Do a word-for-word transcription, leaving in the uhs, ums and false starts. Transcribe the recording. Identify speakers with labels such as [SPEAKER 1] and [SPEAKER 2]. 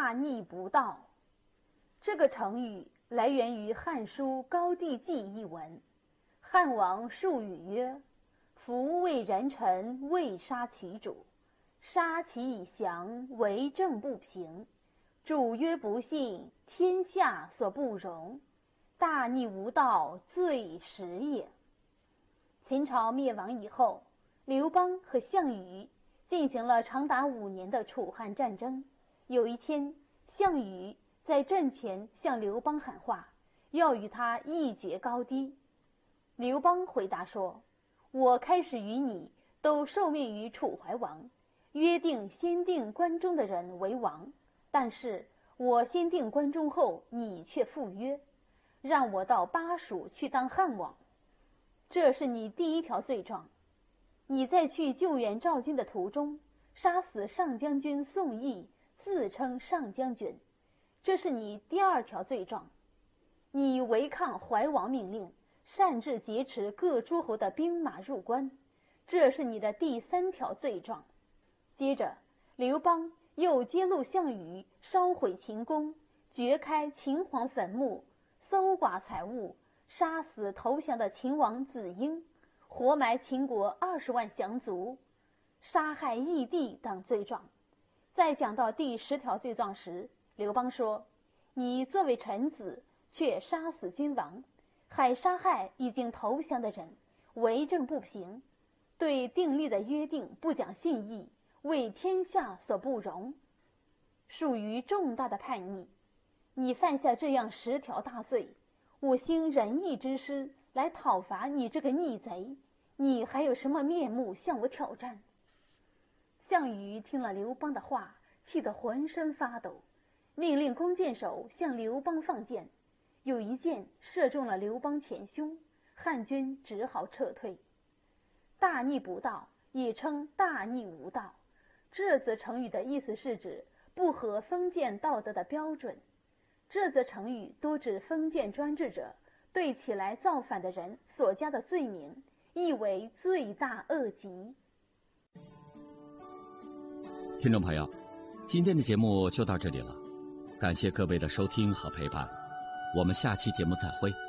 [SPEAKER 1] 大逆不道。这个成语来源于《汉书·高帝纪》一文。汉王述语曰：夫为人臣，未杀其主，杀其以降，为政不平。主曰不信，天下所不容。大逆无道，罪始也。秦朝灭亡以后，刘邦和项羽进行了长达五年的楚汉战争。有一天，项羽在阵前向刘邦喊话，要与他一决高低。刘邦回答说：我开始与你都受命于楚怀王，约定先定关中的人为王，但是我先定关中后，你却赴约，让我到巴蜀去当汉王，这是你第一条罪状。你在去救援赵军的途中，杀死上将军宋义，自称上将军，这是你第二条罪状。你违抗怀王命令，擅自劫持各诸侯的兵马入关，这是你的第三条罪状。接着，刘邦又揭露项羽烧毁秦宫，掘开秦皇坟墓，搜刮财物，杀死投降的秦王子婴，活埋秦国二十万降卒，杀害义帝等罪状。在讲到第十条罪状时，刘邦说：你作为臣子，却杀死君王，还杀害已经投降的人，为政不平，对订立的约定不讲信义，为天下所不容，属于重大的叛逆。你犯下这样十条大罪，我兴仁义之师来讨伐你这个逆贼，你还有什么面目向我挑战？项羽听了刘邦的话，气得浑身发抖，命令弓箭手向刘邦放箭，有一箭射中了刘邦前胸，汉军只好撤退。大逆不道也称大逆无道，这则成语的意思是指不合封建道德的标准。这则成语多指封建专制者对起来造反的人所加的罪名，意为罪大恶极。
[SPEAKER 2] 听众朋友，今天的节目就到这里了，感谢各位的收听和陪伴，我们下期节目再会。